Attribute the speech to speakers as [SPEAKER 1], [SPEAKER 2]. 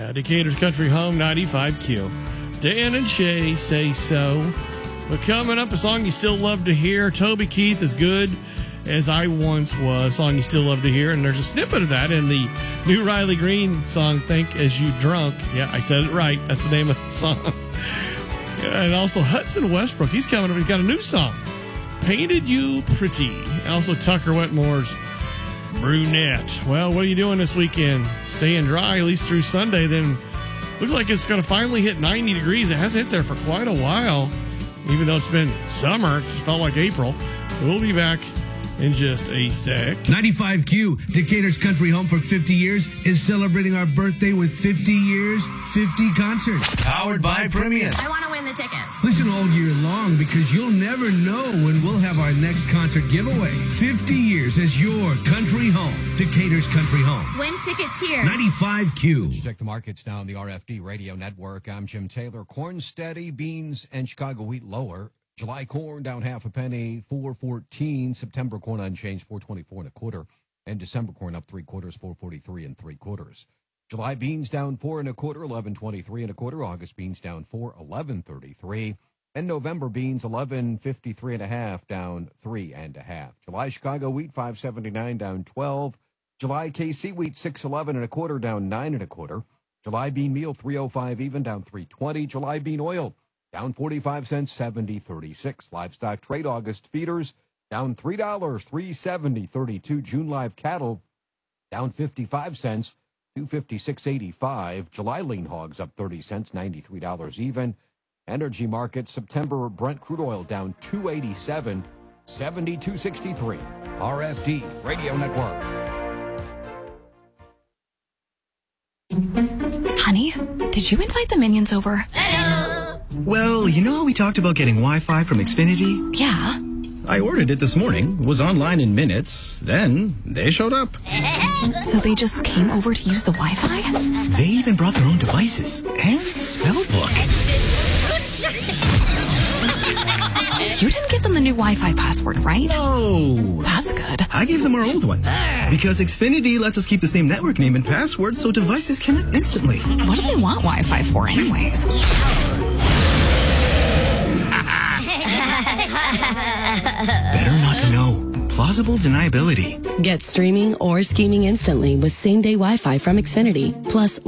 [SPEAKER 1] Yeah, Decatur's Country Home 95Q. Dan and Shay say so. But coming up, a song you still love to hear. Toby Keith, As Good As I Once Was, song you still love to hear. And there's a snippet of that in the new Riley Green song, Think As You Drunk. Yeah, I said it right. That's the name of the song. And also Hudson Westbrook. He's coming up. He's got a new song, Painted You Pretty. And also Tucker Wetmore's Brunette. Well, what are you doing this weekend? Staying dry, at least through Sunday. Then looks like it's going to finally hit 90 degrees. It hasn't hit there for quite a while. Even though it's been summer, it's felt like April. We'll be back in just a sec.
[SPEAKER 2] 95Q, Decatur's Country Home for 50 years, is celebrating our birthday with 50 years, 50 concerts. Powered by Premium.
[SPEAKER 3] I want to win the tickets.
[SPEAKER 2] Listen all year long because you'll never know when we'll have our next concert giveaway. 50 years as your country home. Decatur's Country Home.
[SPEAKER 3] Win tickets here.
[SPEAKER 2] 95Q.
[SPEAKER 4] Let's check the markets now on the RFD Radio Network. I'm Jim Taylor. Corn steady, beans and Chicago wheat lower. July corn down half a penny, 4.14. September corn unchanged, 4.24 1/4, and December corn up 3/4, 4.43 3/4. July beans down 4 1/4, 11.23 1/4. August beans down 4, 11.33, and November beans 11.53 1/2, down 3 1/2. July Chicago wheat 5.79 down 12. July KC wheat 6.11 1/4, down 9 1/4. July bean meal 3.05 even, down 3.20. July bean oil down 45 cents, 70.36. Livestock trade August feeders down $3, 370.32. June live cattle down 55 cents, 256.85. July lean hogs up 30 cents, $93 even. Energy market September Brent crude oil down 287, 72.63. RFD Radio Network.
[SPEAKER 5] Honey, did you invite the minions over?
[SPEAKER 6] Well, you know how we talked about getting Wi-Fi from Xfinity?
[SPEAKER 5] Yeah.
[SPEAKER 6] I ordered it this morning, was online in minutes, then they showed up.
[SPEAKER 5] So they just came over to use the Wi-Fi?
[SPEAKER 6] They even brought their own devices and spell book.
[SPEAKER 5] You didn't give them the new Wi-Fi password, right?
[SPEAKER 6] No.
[SPEAKER 5] That's good.
[SPEAKER 6] I gave them our old one. Because Xfinity lets us keep the same network name and password so devices connect instantly.
[SPEAKER 5] What do they want Wi-Fi for anyways?
[SPEAKER 6] Better not to know. Plausible deniability.
[SPEAKER 7] Get streaming or scheming instantly with same-day Wi-Fi from Xfinity. Plus,